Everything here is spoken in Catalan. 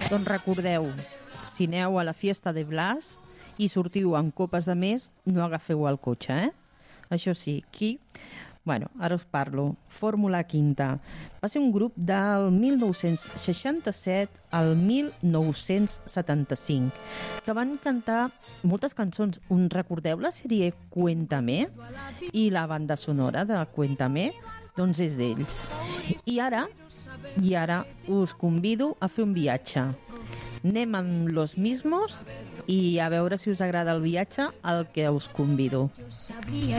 Doncs recordeu, si aneu a la Fiesta de Blas i sortiu amb copes de més, no agafeu el cotxe, eh? Això sí, aquí... Bueno, ara us parlo. Fórmula Quinta. Va ser un grup del 1967 al 1975 que van cantar moltes cançons. Recordeu la sèrie Cuéntame? I la banda sonora de Cuéntame, doncs és d'ells. I ara us convido a fer un viatge. Anem amb Los Mismos i a veure si us agrada el viatge al que us convido.